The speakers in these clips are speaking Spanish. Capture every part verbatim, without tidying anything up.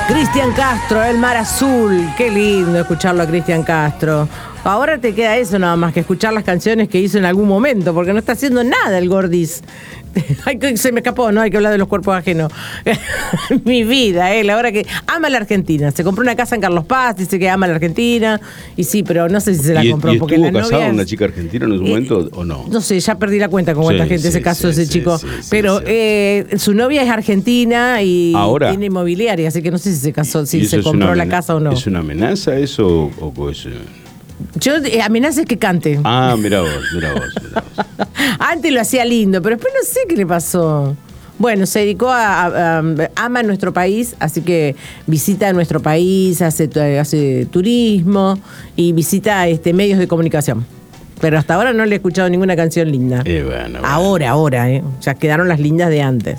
Cristian Castro, El Mar Azul. Qué lindo escucharlo a Cristian Castro. Ahora te queda eso nada más que escuchar las canciones que hizo en algún momento, porque no está haciendo nada el Gordis. Ay, se me escapó, no hay que hablar de los cuerpos ajenos. Mi vida, él, ahora que ama la Argentina. Se compró una casa en Carlos Paz, dice que ama la Argentina. Y sí, pero no sé si se la ¿Y, compró. ¿Y porque estuvo la casado novia con es... una chica argentina en ese momento eh, o no? No sé, ya perdí la cuenta con cuánta sí, gente sí, se casó sí, ese sí, chico. sí, sí, pero sí. Eh, su novia es argentina y ¿Ahora? tiene inmobiliaria, así que no sé si se casó, si se es compró la amena- casa o no. ¿Es una amenaza eso o, o es...? Yo eh, amenaza es que cante. Ah, mira vos, mira vos, mirá vos. Antes lo hacía lindo, pero después no sé qué le pasó. Bueno, se dedicó a, a, a ama nuestro país, así que visita nuestro país, hace, hace turismo y visita este medios de comunicación. Pero hasta ahora no le he escuchado ninguna canción linda. Eh, bueno, bueno. Ahora, ahora, ¿eh? Ya quedaron las lindas de antes.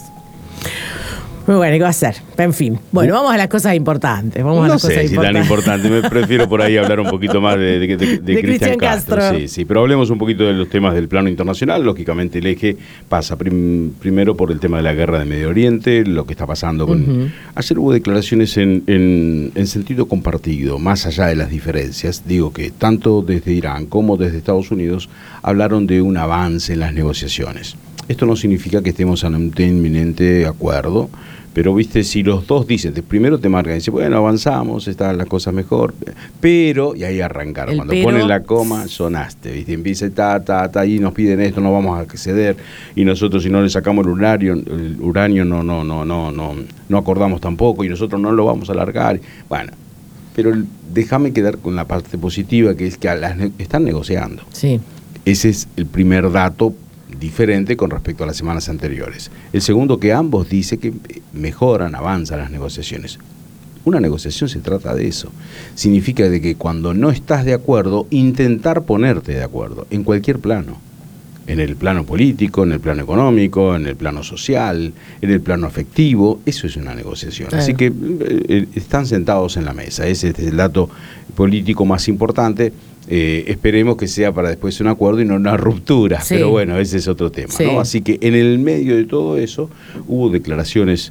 Muy bueno, ¿qué va a hacer? En fin. Bueno, vamos a las cosas importantes. Vamos a No las sé cosas si importantes. tan importante, me prefiero por ahí hablar un poquito más de, de, de, de, de Cristian Castro. Castro. Sí, sí, pero hablemos un poquito de los temas del plano internacional. Lógicamente el eje pasa prim, primero por el tema de la guerra de Medio Oriente, lo que está pasando con... Uh-huh. Ayer hubo declaraciones en, en, en sentido compartido, más allá de las diferencias. Digo que tanto desde Irán como desde Estados Unidos hablaron de un avance en las negociaciones. Esto no significa que estemos en un inminente acuerdo, pero viste, si los dos dicen, primero te marcan, dicen, bueno, avanzamos, están las cosas mejor, pero, y ahí arrancaron, el cuando pero... ponen la coma, sonaste, viste, empieza, ta, ta, ta, y nos piden esto, no vamos a acceder, y nosotros si no le sacamos el uranio, el uranio no, no, no, no, no, no acordamos tampoco, y nosotros no lo vamos a alargar, bueno, pero déjame quedar con la parte positiva, que es que a las, están negociando. Sí. Ese es el primer dato diferente con respecto a las semanas anteriores. El segundo, que ambos dice que mejoran, avanzan las negociaciones. Una negociación se trata de eso. Significa de que cuando no estás de acuerdo, intentar ponerte de acuerdo, en cualquier plano. En el plano político, en el plano económico, en el plano social, en el plano afectivo, eso es una negociación. Claro. Así que eh, están sentados en la mesa. Ese es el dato político más importante. Eh, esperemos que sea para después un acuerdo y no una ruptura, sí. Pero bueno, ese es otro tema, sí. ¿No? Así que en el medio de todo eso hubo declaraciones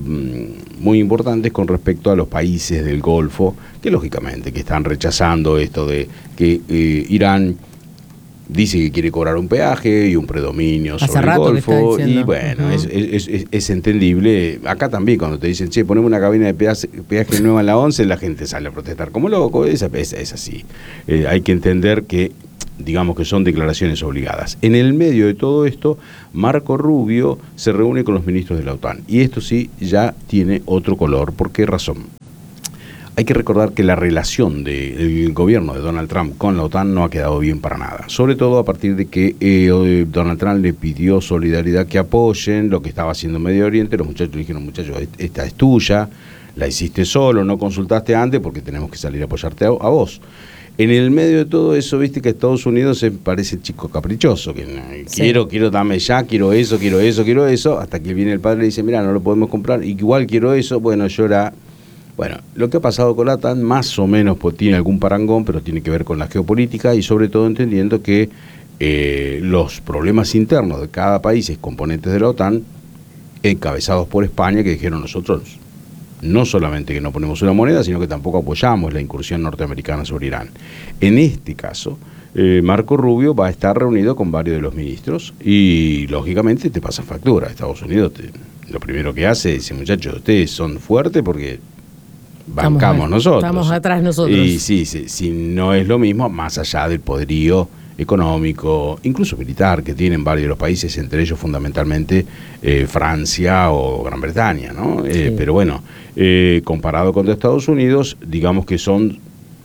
mmm, muy importantes con respecto a los países del Golfo, que lógicamente que están rechazando esto de que eh, Irán dice que quiere cobrar un peaje y un predominio Hace sobre el rato Golfo, que está y bueno, uh-huh. es, es, es, es entendible. Acá también cuando te dicen, che, ponemos una cabina de peaje, peaje nueva en la once, la gente sale a protestar como loco, es, es, es así. Eh, hay que entender que, digamos que son declaraciones obligadas. En el medio de todo esto, Marco Rubio se reúne con los ministros de la OTAN, y esto sí ya tiene otro color. ¿Por qué razón? Hay que recordar que la relación del gobierno de Donald Trump con la OTAN no ha quedado bien para nada. Sobre todo a partir de que eh, Donald Trump le pidió solidaridad, que apoyen lo que estaba haciendo en Medio Oriente. Los muchachos le dijeron, muchachos, esta es tuya, la hiciste solo, no consultaste antes porque tenemos que salir a apoyarte a, a vos. En el medio de todo eso, viste que Estados Unidos se parece chico caprichoso, que sí. quiero, quiero, dame ya, quiero eso, quiero eso, quiero eso, hasta que viene el padre y le dice, mira, no lo podemos comprar, igual quiero eso, bueno, llora. Bueno, lo que ha pasado con la OTAN más o menos pues, tiene algún parangón, pero tiene que ver con la geopolítica y sobre todo entendiendo que eh, los problemas internos de cada país es componentes de la OTAN, encabezados por España, que dijeron nosotros no solamente que no ponemos una moneda, sino que tampoco apoyamos la incursión norteamericana sobre Irán. En este caso, eh, Marco Rubio va a estar reunido con varios de los ministros y lógicamente te pasa factura. Estados Unidos te, lo primero que hace es decir, muchachos, ustedes son fuertes porque bancamos estamos, nosotros. Estamos atrás nosotros. Y sí, sí, sí, no es lo mismo, más allá del poderío económico, incluso militar, que tienen varios de los países, entre ellos fundamentalmente eh, Francia o Gran Bretaña, ¿no? Eh, sí. Pero bueno, eh, comparado con Estados Unidos, digamos que son,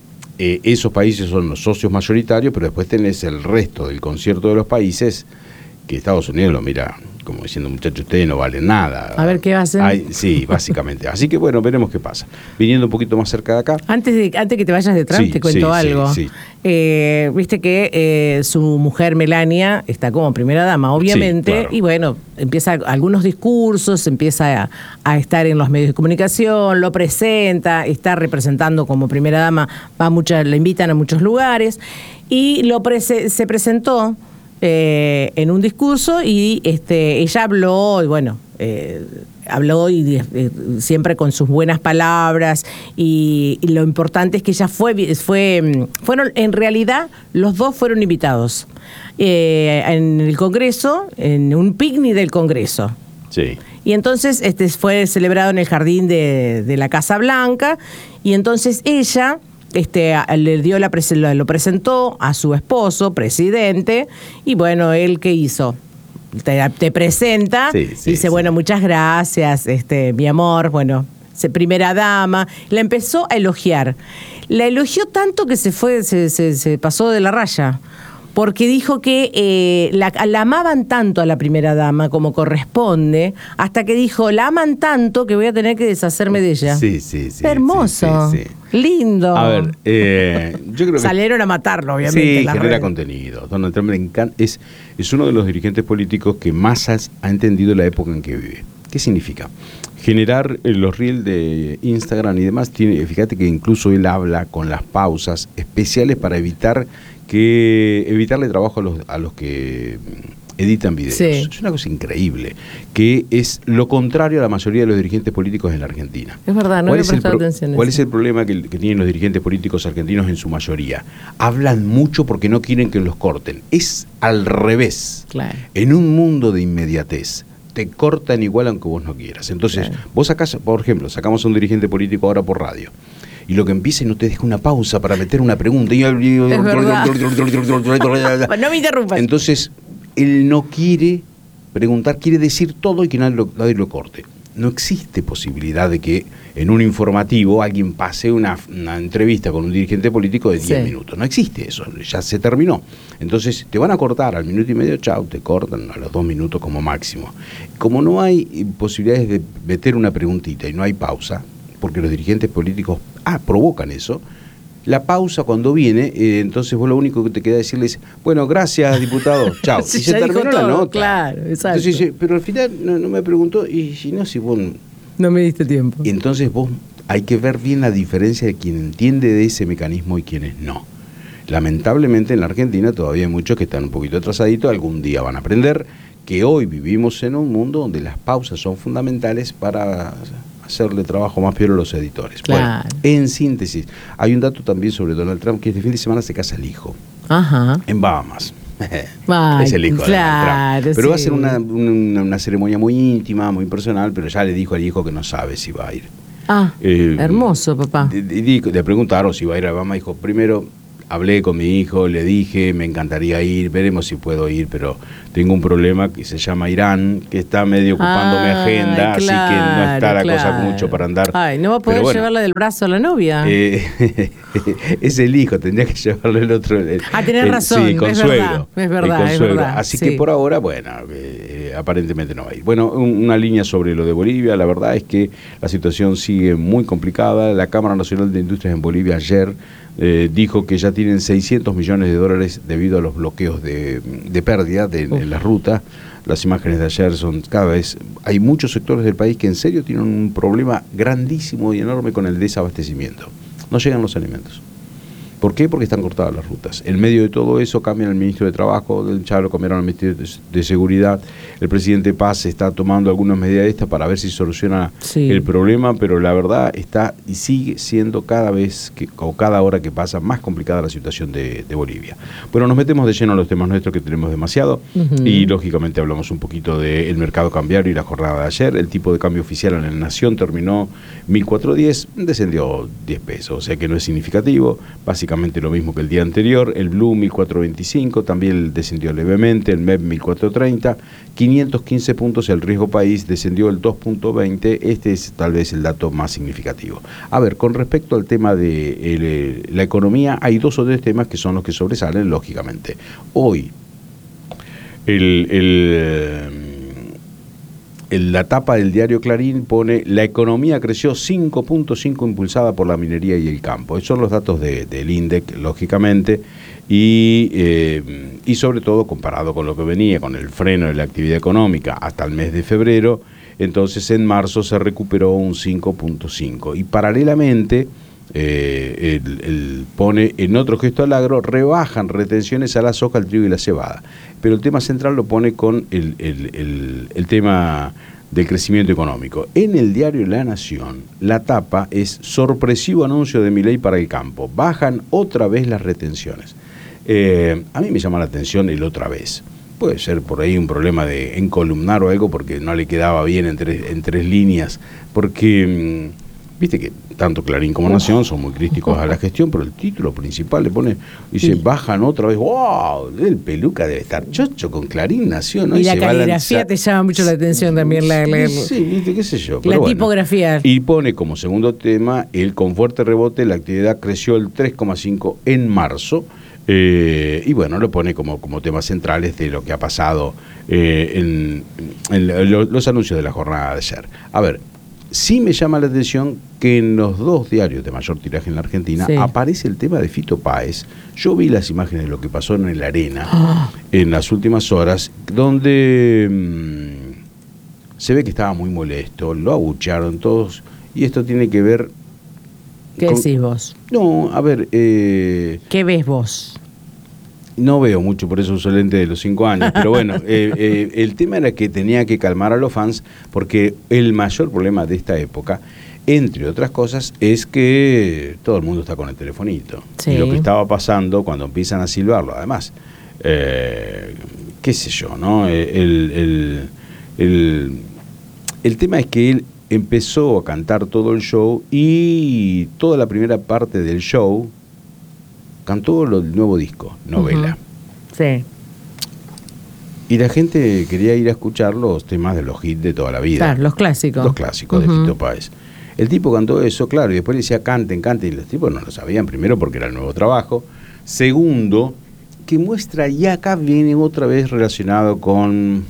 eh, esos países son los socios mayoritarios, pero después tenés el resto del concierto de los países, que Estados Unidos lo mira como diciendo, muchachos, ustedes no valen nada. A ver qué va a hacer. Ay, sí, básicamente. Así que bueno, veremos qué pasa. Viniendo un poquito más cerca de acá. Antes de antes que te vayas de Trump, sí, te cuento sí, algo. Sí, sí. Eh, Viste que eh, su mujer Melania está como primera dama, obviamente, sí, claro. Y bueno, empieza algunos discursos, empieza a, a estar en los medios de comunicación, lo presenta, está representando como primera dama, va a muchas, la invitan a muchos lugares, y lo prese, se presentó Eh, en un discurso y este ella habló y bueno eh, habló y eh, siempre con sus buenas palabras y, y lo importante es que ella fue, fue, fueron, en realidad los dos fueron invitados eh, en el Congreso, en un picnic del Congreso. Sí. Y entonces este fue celebrado en el jardín de, de la Casa Blanca y entonces ella este, le dio la lo presentó a su esposo, presidente, y bueno, él ¿qué hizo? Te, te presenta, sí, sí, dice, sí. bueno, muchas gracias, este, mi amor, bueno, primera dama, la empezó a elogiar. La elogió tanto que se fue, se, se, se pasó de la raya, porque dijo que eh, la, la amaban tanto a la primera dama como corresponde, hasta que dijo, la aman tanto que voy a tener que deshacerme de ella. Sí, sí, sí. Hermoso, sí, sí, sí. lindo. A ver, eh, yo creo que... Salieron a matarlo, obviamente. Sí, la genera red. contenido. Donald Trump le encanta, es, es uno de los dirigentes políticos que más has, ha entendido la época en que vive. ¿Qué significa? Generar eh, los reels de Instagram y demás. Tiene, fíjate que incluso él habla con las pausas especiales para evitar que evitarle trabajo a los, a los que editan videos. Sí. Es una cosa increíble, que es lo contrario a la mayoría de los dirigentes políticos en la Argentina. Es verdad, no ¿Cuál le he es el prestado pro- atención a ¿Cuál eso. es el problema que, que tienen los dirigentes políticos argentinos en su mayoría? Hablan mucho porque no quieren que los corten. Es al revés. Claro. En un mundo de inmediatez, te cortan igual aunque vos no quieras. Entonces, Claro. vos sacás, por ejemplo, sacamos a un dirigente político ahora por radio, y lo que empieza y no te deja una pausa para meter una pregunta. Es verdad. No me interrumpas. Entonces, él no quiere preguntar, quiere decir todo y que nadie lo, nadie lo corte. No existe posibilidad de que en un informativo alguien pase una, una entrevista con un dirigente político de diez Sí. minutos. No existe eso, ya se terminó. Entonces, te van a cortar al minuto y medio, chau, te cortan a los dos minutos como máximo. Como no hay posibilidades de meter una preguntita y no hay pausa, porque los dirigentes políticos ah, provocan eso, la pausa cuando viene, eh, entonces vos lo único que te queda decirle es, bueno, gracias, diputado, chao. Sí, y se ya dijo terminó la todo, nota. claro, exacto. Entonces dice, pero al final no, no me preguntó, y si no, si vos... No me diste tiempo. Y entonces vos hay que ver bien la diferencia de quien entiende de ese mecanismo y quienes no. Lamentablemente en la Argentina todavía hay muchos que están un poquito atrasaditos, algún día van a aprender que hoy vivimos en un mundo donde las pausas son fundamentales para hacerle trabajo más peor a los editores. Claro. Bueno, en síntesis, hay un dato también sobre Donald Trump, que este fin de semana se casa el hijo, Ajá. en Bahamas. Ay, es el hijo claro, de Donald Trump. Pero sí. va a ser una, una, una ceremonia muy íntima, muy personal, pero ya le dijo al hijo que no sabe si va a ir. Ah, Eh, hermoso, papá. Y le preguntaron si iba a ir a Bahamas, dijo, primero hablé con mi hijo, le dije, me encantaría ir, veremos si puedo ir, pero tengo un problema que se llama Irán, que está medio ocupando mi Ah, agenda, así que no está la claro, cosa mucho para andar. Ay, no va a poder Pero bueno, llevarla del brazo a la novia. Eh, es el hijo, tendría que llevarle el otro. El, Ah, tenés el- razón, sí, es consuegro, verdad, es verdad, el es consuegro. verdad, Así sí. que por ahora, bueno, eh, aparentemente no va a ir. Bueno, un- una línea sobre lo de Bolivia, la verdad es que la situación sigue muy complicada. La Cámara Nacional de Industrias en Bolivia ayer eh, dijo que ya tienen seiscientos millones de dólares debido a los bloqueos de, de pérdida de, en la ruta. Las imágenes de ayer son cada vez... Hay muchos sectores del país que en serio tienen un problema grandísimo y enorme con el desabastecimiento. No llegan los alimentos. ¿Por qué? Porque están cortadas las rutas. En medio de todo eso cambian al ministro de Trabajo, ya lo cambiaron al ministro de, de Seguridad. El presidente Paz está tomando algunas medidas de estas para ver si soluciona Sí. el problema, pero la verdad está y sigue siendo cada vez, que, o cada hora que pasa, más complicada la situación de, de Bolivia. Bueno, nos metemos de lleno a los temas nuestros que tenemos demasiado Ujú. y lógicamente hablamos un poquito del mercado cambiario y la jornada de ayer. El tipo de cambio oficial en la Nación terminó mil cuatrocientos diez, descendió diez pesos, o sea que no es significativo, básicamente lo mismo que el día anterior. El Blue mil cuatrocientos veinticinco también descendió levemente, el M E P mil cuatrocientos treinta, quinientos quince puntos, el riesgo país descendió el dos punto veinte, este es tal vez el dato más significativo. A ver, con respecto al tema de el, la economía, hay dos o tres temas que son los que sobresalen, lógicamente. Hoy, el... el El, la tapa del diario Clarín pone: la economía creció cinco punto cinco impulsada por la minería y el campo. Esos son los datos de, del INDEC, lógicamente, y, eh, y sobre todo comparado con lo que venía, con el freno de la actividad económica hasta el mes de febrero, entonces en marzo se recuperó un cinco punto cinco. Y paralelamente, eh, el, el pone en otro gesto al agro, rebajan retenciones a la soja, el trigo y la cebada. Pero el tema central lo pone con el, el, el, el tema del crecimiento económico. En el diario La Nación, la tapa es sorpresivo anuncio de Milei para el campo. Bajan otra vez las retenciones. Eh, a mí me llama la atención el otra vez. Puede ser por ahí un problema de encolumnar o algo porque no le quedaba bien en tres, en tres líneas. Porque, viste que tanto Clarín como Nación son muy críticos a la gestión, pero el título principal le pone, dice, sí. bajan otra vez. ¡Wow! El peluca debe estar chocho con Clarín, Nación. ¿no? Y, y la caligrafía te llama mucho la atención también. La, la, sí, viste, qué sé yo. La pero tipografía. Bueno. Y pone como segundo tema, el con fuerte rebote, la actividad creció el tres coma cinco en marzo. Eh, y bueno, lo pone como, como temas centrales de lo que ha pasado eh, en, en los, los anuncios de la jornada de ayer. A ver, sí me llama la atención que en los dos diarios de mayor tiraje en la Argentina sí. aparece el tema de Fito Páez. Yo vi las imágenes de lo que pasó en el Arena oh. en las últimas horas, donde mmm, se ve que estaba muy molesto, lo abuchearon todos, y esto tiene que ver... ¿Qué con, decís vos? No, a ver... Eh, ¿Qué ves vos? No veo mucho, por eso uso lente de los cinco años, pero bueno, eh, eh, el tema era que tenía que calmar a los fans, porque el mayor problema de esta época, entre otras cosas, es que todo el mundo está con el telefonito. Sí. Y lo que estaba pasando cuando empiezan a silbarlo, además, eh, qué sé yo, ¿no? El, el, el, el tema es que él empezó a cantar todo el show y toda la primera parte del show cantó lo del nuevo disco, Novela. Uh-huh. Sí. Y la gente quería ir a escuchar los temas de los hits de toda la vida. Claro, los clásicos. Los clásicos uh-huh. de Fito Páez. El tipo cantó eso, claro, y después le decía canten, canten, y los tipos no lo sabían, primero porque era el nuevo trabajo, segundo, que muestra, y acá viene otra vez relacionado con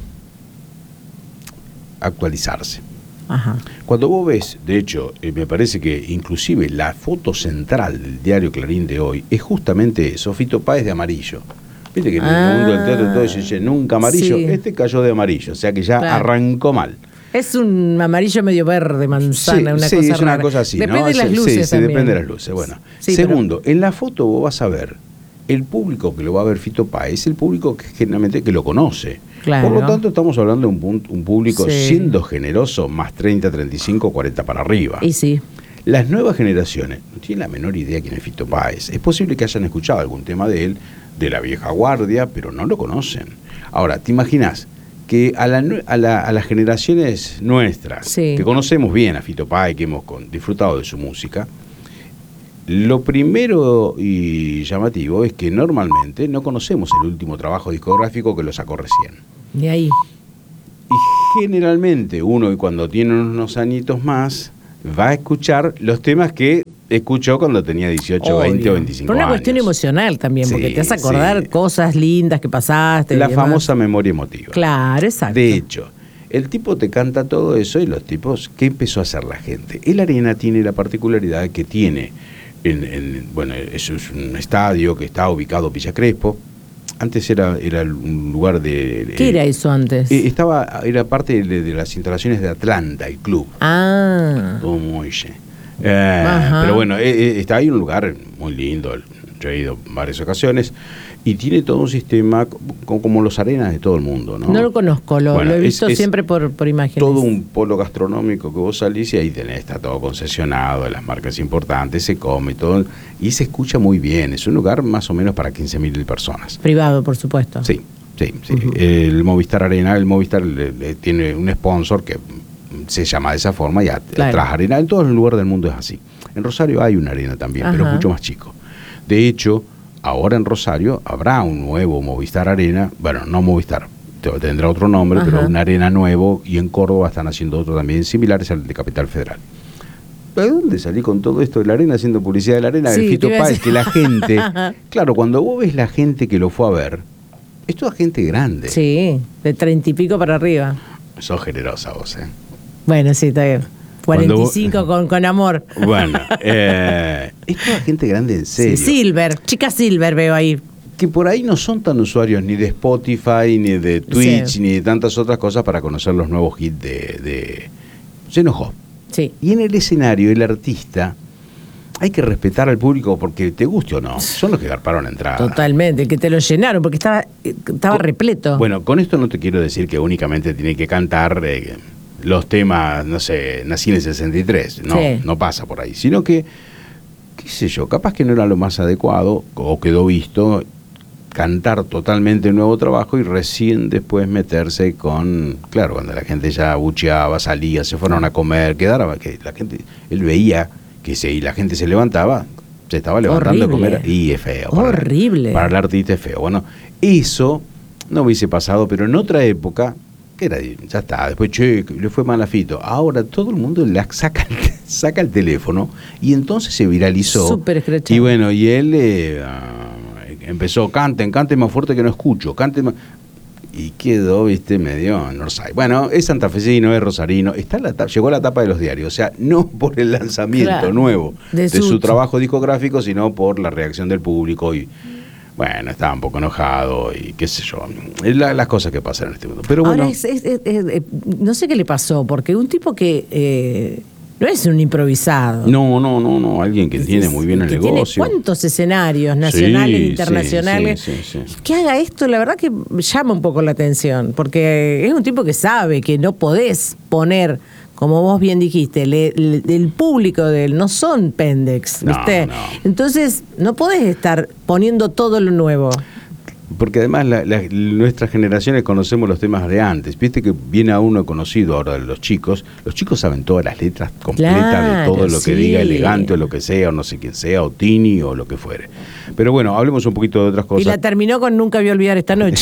actualizarse. Ajá. Cuando vos ves, de hecho, eh, me parece que inclusive la foto central del diario Clarín de hoy es justamente eso, Fito Páez de amarillo. Viste que en ah, el mundo del teatro todo dice nunca amarillo, sí. este cayó de amarillo, o sea que ya claro. arrancó mal. Es un amarillo medio verde, manzana, sí, una sí, cosa es una rara. cosa así, depende ¿no? de las sí, luces sí, también. depende de las luces. Bueno, sí, segundo, pero... en la foto vos vas a ver el público que lo va a ver Fito Páez, es el público que generalmente que lo conoce. Claro. Por lo tanto, estamos hablando de un, un público, sí. siendo generoso, más treinta, treinta y cinco, cuarenta para arriba. Y sí. Las nuevas generaciones no tienen la menor idea quién es Fito Páez. Es posible que hayan escuchado algún tema de él, de la vieja guardia, pero no lo conocen. Ahora, ¿te imaginas que a, la, a, la, a las generaciones nuestras, sí. que conocemos bien a Fito Páez, que hemos con, disfrutado de su música, lo primero y llamativo es que normalmente no conocemos el último trabajo discográfico que lo sacó recién. De ahí. Y generalmente uno, cuando tiene unos añitos más, va a escuchar los temas que escuchó cuando tenía dieciocho, Obvio. veinte o veinticinco años. Por una cuestión emocional también, porque sí, te hace acordar sí. cosas lindas que pasaste. La famosa memoria emotiva. Claro, exacto. De hecho, el tipo te canta todo eso y los tipos, ¿qué empezó a hacer la gente? El Arena tiene la particularidad que tiene, en, en, bueno, eso es un estadio que está ubicado en Villa Crespo. Antes era, era un lugar de... ¿Qué eh, era eso antes? Eh, estaba, era parte de, de las instalaciones de Atlanta, el club. Ah. Todo muy eh, Pero bueno, eh, está ahí un lugar muy lindo. Yo he ido en varias ocasiones. Y tiene todo un sistema como, como los arenas de todo el mundo, ¿no? No lo conozco, lo, bueno, lo he visto es, siempre por, por imágenes. Todo un polo gastronómico que vos salís y ahí tenés, está todo concesionado, las marcas importantes, se come todo, y se escucha muy bien. Es un lugar más o menos para quince mil personas. Privado, por supuesto. Sí, sí, sí. Uh-huh. El Movistar Arena, el Movistar le, le tiene un sponsor que se llama de esa forma, y claro. Atrás Arena, en todos los lugares del mundo es así. En Rosario hay una arena también, Ajá. pero es mucho más chico. De hecho, ahora en Rosario habrá un nuevo Movistar Arena, bueno, no Movistar, tendrá otro nombre, Ajá. pero una arena nuevo, y en Córdoba están haciendo otro también similares al de Capital Federal. ¿De dónde salí con todo esto de la arena, haciendo publicidad de la arena? Sí, del Fito Páez, que la gente, claro, cuando vos ves la gente que lo fue a ver, es toda gente grande. Sí, de treinta y pico para arriba. Sos generosa vos, ¿eh? Bueno, sí, está bien. cuarenta y cinco vos, con, con amor. Bueno, eh, es toda gente grande en serio. Sí, Silver, chica Silver veo ahí. Que por ahí no son tan usuarios ni de Spotify, ni de Twitch, sí. ni de tantas otras cosas para conocer los nuevos hits de... de... Se enojó. Sí. Y en el escenario, el artista, hay que respetar al público porque te guste o no, son los que garparon la entrada. Totalmente, que te lo llenaron porque estaba, estaba con, repleto. Bueno, con esto no te quiero decir que únicamente tiene que cantar... Eh, los temas, no sé, nací en el sesenta y tres, no, Sí. no pasa por ahí, sino que, qué sé yo, capaz que no era lo más adecuado, o quedó visto, cantar totalmente un nuevo trabajo y recién después meterse con, claro, cuando la gente ya bucheaba, salía, se fueron a comer, quedara, que la gente, él veía que si la gente se levantaba, se estaba levantando Horrible. a comer, y es feo. Para, Horrible. Para el artista es feo. Bueno, eso no hubiese pasado, pero en otra época, que era, ya está, después, che, le fue mal a Fito. Ahora todo el mundo le saca, saca el teléfono y entonces se viralizó. Súper escrachado. Y bueno, y él eh, empezó, canten, canten más fuerte que no escucho, canten más... Y quedó, viste, medio en Orsay. Bueno, es santafesino, es rosarino, está la, llegó a la tapa de los diarios, o sea, no por el lanzamiento Claro, nuevo de de, su- su trabajo discográfico, sino por la reacción del público y, bueno, estaba un poco enojado y qué sé yo, es la- las cosas que pasan en este mundo. Pero bueno, Ahora, es, es- es- es- eh, no sé qué le pasó, porque un tipo que eh, no es un improvisado. no, no, no, no, alguien que entiende Es- muy bien el que negocio. Tiene cuántos escenarios nacionales, Sí, internacionales. sí, sí, sí, sí. Que haga esto, la verdad que llama un poco la atención, porque es un tipo que sabe que no podés poner, como vos bien dijiste, le- le- el público de él no son pendex, No, ¿viste? no. Entonces, no podés estar poniendo todo lo nuevo. Porque además la- la- nuestras generaciones conocemos los temas de antes. Viste que viene a uno conocido ahora de los chicos. Los chicos saben todas las letras completas de Claro, todo lo que sí. diga elegante o lo que sea, o no sé quién sea, o Tini o lo que fuere. Pero bueno, hablemos un poquito de otras Y cosas. la terminó con Nunca voy a olvidar esta noche.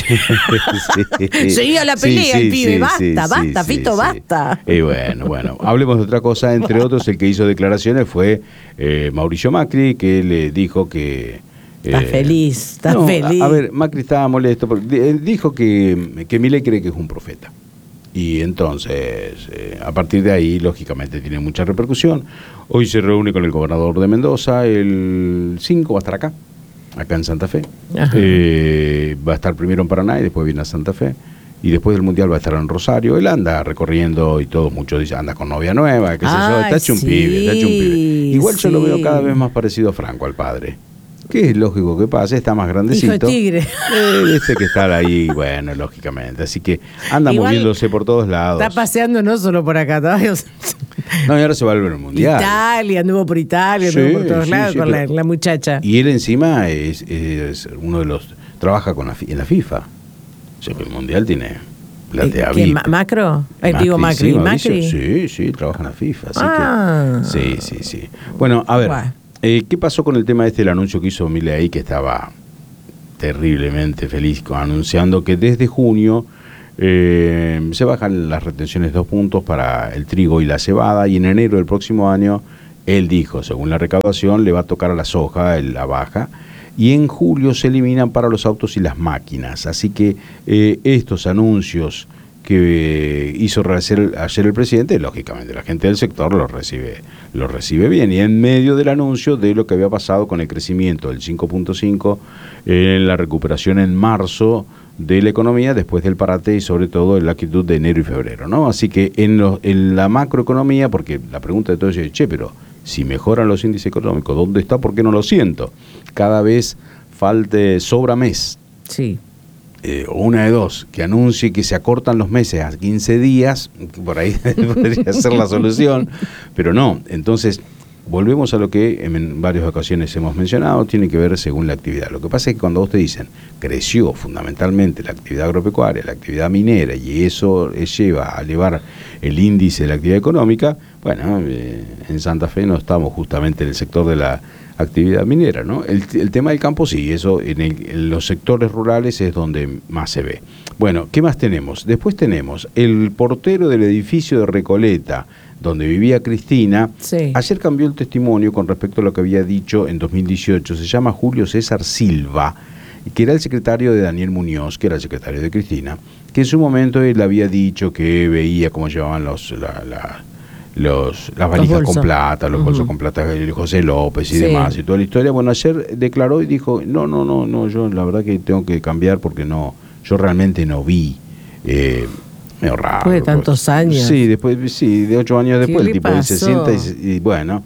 Sí. Seguía la Sí, pelea sí, el pibe, sí, basta, sí, basta, sí, Fito, sí. basta. Y bueno, bueno, hablemos de otra cosa. Entre otros, el que hizo declaraciones fue eh, Mauricio Macri, que le dijo que... Estás eh, feliz, estás no, feliz. A, a ver, Macri estaba molesto porque él dijo que, que Milei cree que es un profeta. Y entonces, eh, a partir de ahí, lógicamente, tiene mucha repercusión. Hoy se reúne con el gobernador de Mendoza, el cinco va a estar acá, acá en Santa Fe. Ajá. Eh, va a estar primero en Paraná y después viene a Santa Fe. Y después del Mundial va a estar en Rosario. Él anda recorriendo y todo, muchos dicen, anda con novia nueva, qué sé yo, Ay, está hecho un sí, pibe, está hecho un pibe. Igual yo lo sí. veo cada vez más parecido a Franco, al padre. Que es lógico que pase, está más grandecito. Hijo de tigre. Eh, este que está ahí, bueno, lógicamente. Así que anda Igual moviéndose por todos lados. Está paseando no solo por acá, todavía. No, y ahora se va a ver el Mundial. Italia, anduvo por Italia, Sí, anduvo por todos sí, lados sí, con la, pero- la muchacha. Y él encima es, es uno de los... Trabaja con la, fi- en la FIFA. O sea que el Mundial tiene platea Eh, ¿quién, V I P. Ma- ¿Macro? Eh, digo Macri. sí, Mauricio, ¿Macri? Sí, sí, trabaja en la FIFA. Así Ah. que, sí, sí, sí. Bueno, a ver, Bueno. eh, ¿qué pasó con el tema este, el anuncio que hizo Milei, que estaba terriblemente feliz con- anunciando que desde junio eh, se bajan las retenciones dos puntos para el trigo y la cebada, y en enero del próximo año, él dijo, según la recaudación, le va a tocar a la soja el- la baja, y en julio se eliminan para los autos y las máquinas. Así que eh, estos anuncios que hizo ayer, ayer el presidente, lógicamente la gente del sector los recibe, los recibe bien, y en medio del anuncio de lo que había pasado con el crecimiento del cinco punto cinco, en la recuperación en marzo de la economía después del parate y sobre todo en la actitud de enero y febrero, ¿no? Así que en, lo, en la macroeconomía, porque la pregunta de todos es, che, pero si mejoran los índices económicos, ¿dónde está? ¿Por qué no lo siento? Cada vez falte, sobra mes, Sí. eh, o una de dos, que anuncie que se acortan los meses a quince días, que por ahí podría ser la solución, pero no. Entonces, volvemos a lo que en varias ocasiones hemos mencionado, tiene que ver según la actividad. Lo que pasa es que cuando vos te dicen, creció fundamentalmente la actividad agropecuaria, la actividad minera, y eso lleva a elevar el índice de la actividad económica, bueno, eh, en Santa Fe no estamos justamente en el sector de la actividad minera, ¿no? El, el tema del campo sí, eso en, el, en los sectores rurales es donde más se ve. Bueno, ¿qué más tenemos? Después tenemos el portero del edificio de Recoleta, donde vivía Cristina. Sí. Ayer cambió el testimonio con respecto a lo que había dicho en dos mil dieciocho. Se llama Julio César Silva, que era el secretario de Daniel Muñoz, que era el secretario de Cristina, que en su momento él había dicho que veía cómo llevaban los... La, la, Los, las valijas bolsos. con plata, los Ujú. bolsos con plata de José López y Sí. demás, y toda la historia. Bueno, ayer declaró y dijo, no, no, no, no, yo la verdad que tengo que cambiar porque no, yo realmente no vi. Eh, medio raro. Después de tantos pues. años. Sí, después, sí, de ocho años ¿Qué después, le el tipo se pasó? sienta y, se- y bueno,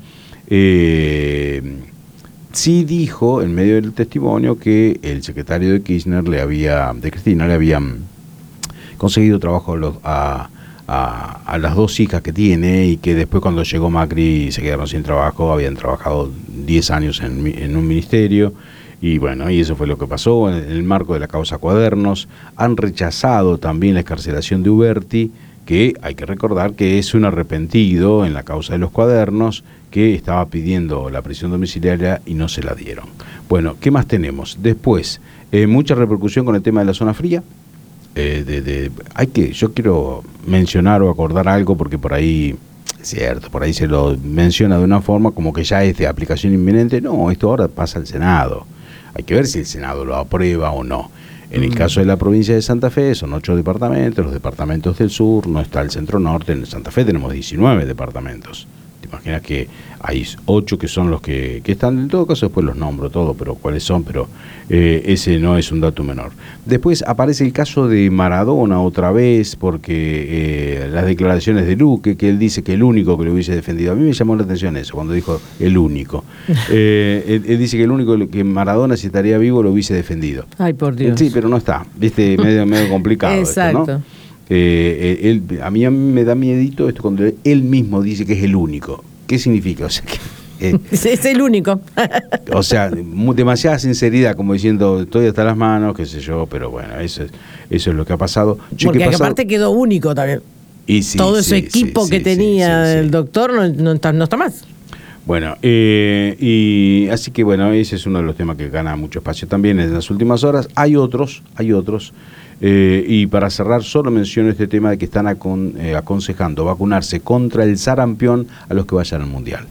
eh, sí dijo en medio del testimonio que el secretario de Kirchner le había, de Cristina le habían conseguido trabajo a los, a, a, a las dos hijas que tiene y que después cuando llegó Macri se quedaron sin trabajo, habían trabajado diez años en, en un ministerio. Y bueno, y eso fue lo que pasó en el marco de la causa Cuadernos. Han rechazado también la excarcelación de Uberti, que hay que recordar que es un arrepentido en la causa de los Cuadernos, que estaba pidiendo la prisión domiciliaria y no se la dieron. Bueno, ¿qué más tenemos? Después, eh, mucha repercusión con el tema de la zona fría. Eh, de, de, hay que, yo quiero mencionar o acordar algo porque por ahí, es cierto, por ahí se lo menciona de una forma como que ya es de aplicación inminente. No, esto ahora pasa al Senado. Hay que ver si el Senado lo aprueba o no. En el caso de la provincia de Santa Fe son ocho departamentos, los departamentos del sur, no está el centro norte. En Santa Fe tenemos diecinueve departamentos. Te imaginas que hay ocho que son los que, que están, en todo caso después los nombro todo, pero cuáles son, pero eh, ese no es un dato menor. Después aparece el caso de Maradona otra vez, porque eh, las declaraciones de Luque, que él dice que el único que lo hubiese defendido, a mí me llamó la atención eso, cuando dijo el único. Eh, él, él dice que el único que Maradona, si estaría vivo, lo hubiese defendido. Ay, por Dios. Sí, pero no está, viste, medio, medio complicado. Exacto. Esto, ¿no? Eh, él, a mí me da miedito esto cuando él mismo dice que es el único. ¿Qué significa? O sea, que, eh, es el único. O sea, mu- demasiada sinceridad, como diciendo, estoy hasta las manos, qué sé yo, pero bueno, eso es, eso es lo que ha pasado. Yo, Porque ¿qué que pasado? aparte quedó único también. Y sí, Todo ese sí, equipo sí, que sí, tenía sí, sí, sí. el doctor no, no, está, no está más. Bueno, eh, y así que bueno, ese es uno de los temas que gana mucho espacio también en las últimas horas. Hay otros, hay otros. Eh, y para cerrar, solo menciono este tema de que están acon, eh, aconsejando vacunarse contra el sarampión a los que vayan al Mundial.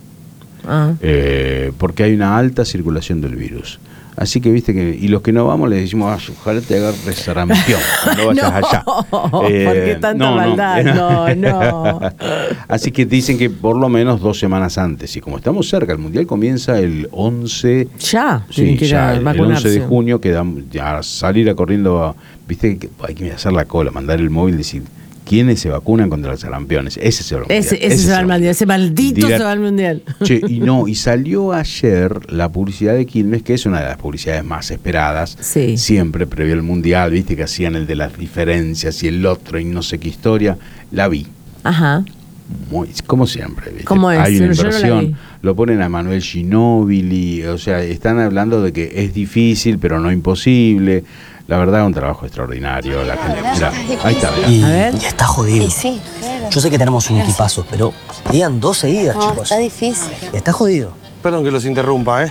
Ah. Eh, porque hay una alta circulación del virus. Así que viste que, y los que no vamos les decimos, ah, ojalá te agarre sarampión cuando vayas No, allá. ¿por qué tanta maldad? No, no. Así que dicen que por lo menos dos semanas antes. Y como estamos cerca, el Mundial comienza el once. Ya, Sí, tienen que ir ya, a el vacunarse. once de junio, queda ya salir a corriendo a, viste que hay que hacer la cola, mandar el móvil y decir quiénes se vacunan contra los sarampiones. Ese se va al Mundial. Ese, ese se va al mundial, ese maldito Direct- se va al mundial. Che, y no, y salió ayer la publicidad de Quilmes, que es una de las publicidades más esperadas, Sí. siempre previo al Mundial, viste que hacían el de las diferencias y el otro y no sé qué historia, la vi. Ajá. Muy, como siempre, ¿viste? ¿Cómo es? Hay una Yo no la inversión, vi. lo ponen a Manuel Ginóbili, o sea, están hablando de que es difícil, pero no imposible. La verdad, un trabajo extraordinario. La gente, mirá, ahí está, mirá. Y, A ver. y está jodido. Y sí, Yo sé que tenemos un equipazo, pero digan dos seguidas, no, chicos. está difícil. Está jodido. Perdón que los interrumpa, ¿eh?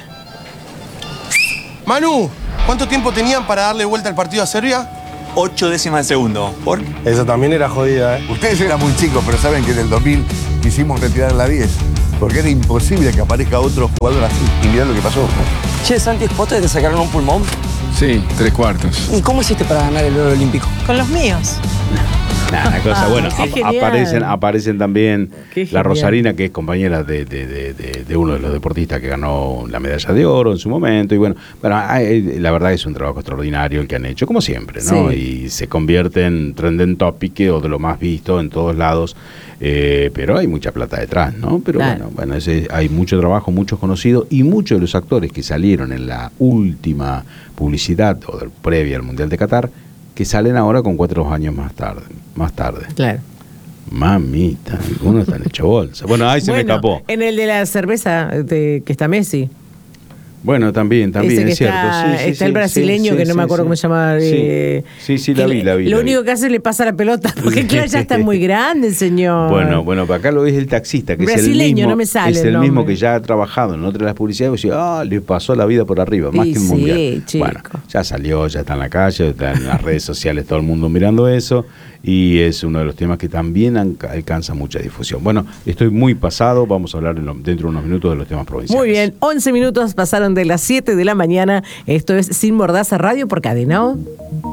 Manu, ¿cuánto tiempo tenían para darle vuelta al partido a Serbia? Ocho décimas de segundo. ¿Por? Esa también era jodida, ¿eh? Ustedes eran muy chicos, pero saben que en el dos mil quisimos retirar la diez. Porque era imposible que aparezca otro jugador así. Y mirá lo que pasó. Che, Santi, ¿vos te sacaron un pulmón? Sí, tres cuartos. ¿Y cómo hiciste para ganar el oro olímpico? Con los míos. Nah, una cosa, Ah, bueno, qué ap- genial. aparecen, aparecen también Qué la genial. Rosarina, que es compañera de, de, de, de, de uno de los deportistas que ganó la medalla de oro en su momento. Y bueno, bueno hay- la verdad es un trabajo extraordinario el que han hecho, como siempre, ¿no? Sí. Y se convierte en trending topic o de lo más visto en todos lados. Eh, pero hay mucha plata detrás, ¿no? Pero Claro. bueno, bueno ese, hay mucho trabajo, muchos conocidos y muchos de los actores que salieron en la última publicidad o del, previa al Mundial de Qatar, que salen ahora con cuatro años más tarde. Más tarde. Claro. Mamita, algunos están hecho bolsa. Bueno, ahí se Bueno, me escapó. En el de la cerveza, de, que está Messi. Bueno, también, también, Ese que es cierto. está, Sí, sí, está sí, el brasileño, sí, que no sí, me acuerdo sí. cómo se llama. Sí, eh, sí, sí, la que vi, le- la vi. Lo la único vi. que hace es le pasa la pelota, porque claro, ya está muy grande, señor. Bueno, bueno, para acá lo es el taxista, que Brasileño, es el mismo, no me sale es el el mismo nombre. que ya ha trabajado en otras de las publicidades y dice, ah, le pasó la vida por arriba, más Y que un sí, mundial. chico. Bueno, ya salió, ya está en la calle, está en las redes sociales, todo el mundo mirando eso, y es uno de los temas que también an- alcanza mucha difusión. Bueno, estoy muy pasado, vamos a hablar en lo- dentro de unos minutos de los temas provinciales. Muy bien, once minutos pasaron de las siete de la mañana. Esto es Sin Mordaza Radio por Cadena O.